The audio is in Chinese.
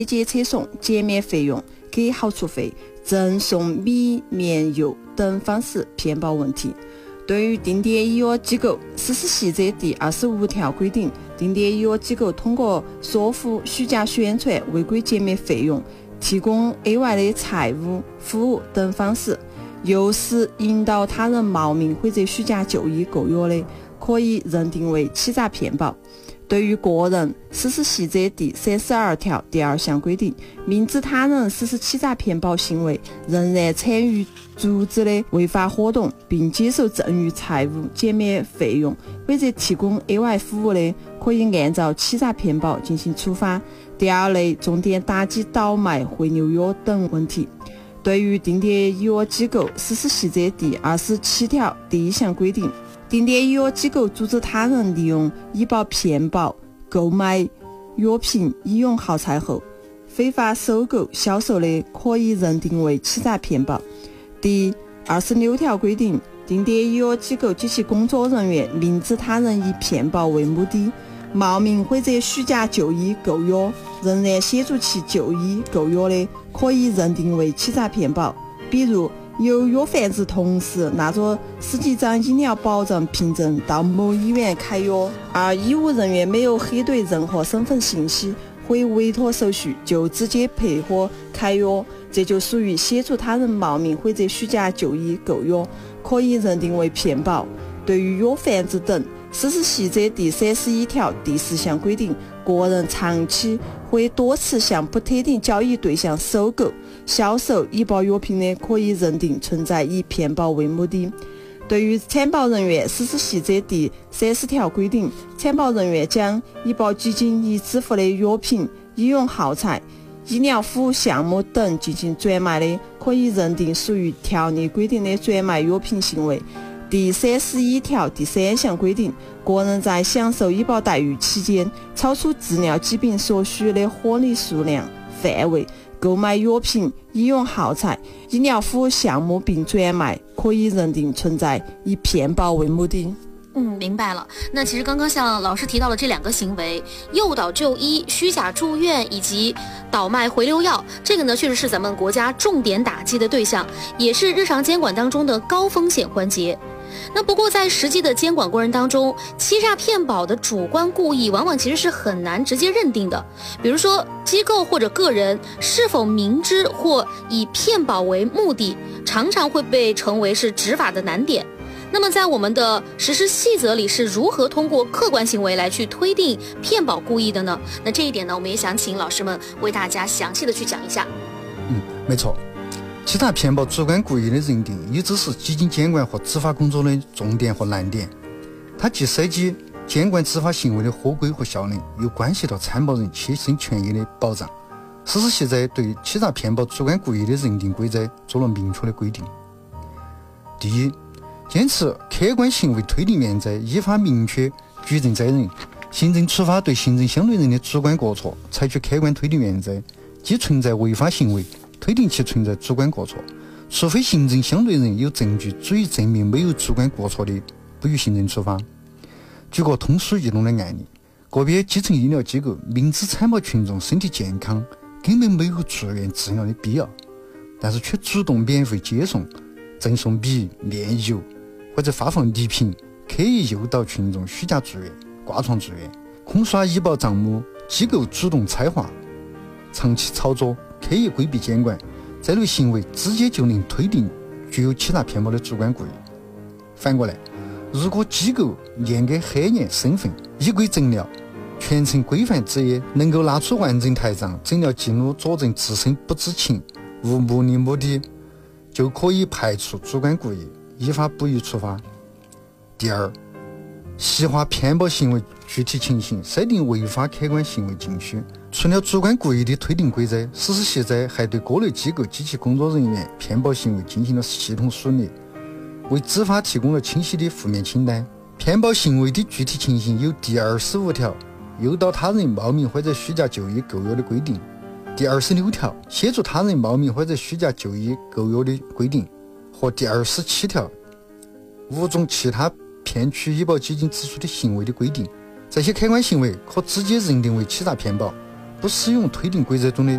检测送减免费用、给好处费、赠送米、面、油等方式骗保问题。对于定点医药机构实施细则第25条规定，定点医药机构通过说服、虚假宣传违规减免费用、提供额外的财务服务等方式，诱使、引导他人冒名或者虚假就医购药的，可以认定为欺诈骗保。对于个人实施细则第32条第2项规定，明知他人实施欺诈骗保行为，仍然参与组织的违法活动，并接受赠与财物减免费用或者提供额外服务的，可以按照欺诈骗保进行处罚。第2类重点打击倒卖、回流药等问题。对于定点医药机构实施细则第27条第1项规定，定点医药机构组织他人利用医保骗保购买药品、医用耗材后，非法收购、销售的，可以认定为欺诈骗保。第26条规定，定点医药机构及其工作人员明知他人以骗保为目的，冒名或者虚假就医购药，仍然协助其就医购药的，可以认定为欺诈骗保。比如，有药贩子同时拿着10几张医疗保障凭证到某医院开药，而医务人员没有核对任何身份信息或委托手续，就直接配合开药，这就属于协助他人冒名或者虚假就医购药，可以认定为骗保。对于药贩子等，实施细则第31条第4项规定，个人长期或多次向不特定交易对象收购、销售医保药品的，可以认定存在以骗保为目的。对于参保人员实施细则第30条规定，参保人员将医保基金已支付的药品、医用耗材、医疗服务项目等进行转卖的，可以认定属于条例规定的转卖药品行为。第31条第3项规定，个人在享受医保待遇期间，超出治疗疾病所需的合理数量范围购买药品、医用耗材、医疗服务项目并转卖，可以认定存在以骗保为目的。 明白了。那其实刚刚像老师提到的这2个行为，诱导就医、虚假住院以及倒卖回流药，这个呢确实是咱们国家重点打击的对象，也是日常监管当中的高风险环节。那不过在实际的监管过程当中，欺诈骗保的主观故意往往其实是很难直接认定的。比如说机构或者个人是否明知或以骗保为目的，常常会被成为是执法的难点。那么在我们的实施细则里是如何通过客观行为来去推定骗保故意的呢？那这一点呢，我们也想请老师们为大家详细的去讲一下。 没错，欺诈骗保主观故意的认定一直是基金监管和执法工作的重点和难点，它既涉及监管执法行为的合规和效能，又关系到参保人切身权益的保障。实施细则对欺诈骗保主观故意的认定规则做了明确的规定。第一，坚持客观行为推定原则，依法明确举证责任，行政处罚对行政相对人的主观过错，采取客观推定原则，即存在违法行为，推定其存在主观过错，除非行政相对人有证据足以证明没有主观过错的，不予行政处罚。举个通俗易懂的案例，个别基层医疗机构明知参保群众身体健康，根本没有住院治疗的必要，但是却主动免费接送、赠送米、面、油，或者发放礼品，刻意诱导群众虚假住院、挂床住院，空刷医保账目，机构主动拆划，长期操作，刻意规避监管，这类行为直接就能推定具有欺诈骗保的主观故意。反过来，如果机构严格核验身份，依规诊疗，全程规范执业，能够拿出完整台账、诊疗记录佐证自身不知情、无目的目的，就可以排除主观故意，依法不予处罚。第二，细化骗保行为具体情形，设定违法客观行为禁区。除了主观故意的推定规则，实施细则还对各类机构及其工作人员骗保行为进行了系统梳理，为执法提供了清晰的负面清单。骗保行为的具体情形有第25条诱导他人冒名或者虚假就医购药的规定，第26条协助他人冒名或者虚假就医购药的规定，和第27条5种其他骗取医保基金支出的行为的规定。这些客观行为可直接认定为欺诈骗保， 不适用推定规则中的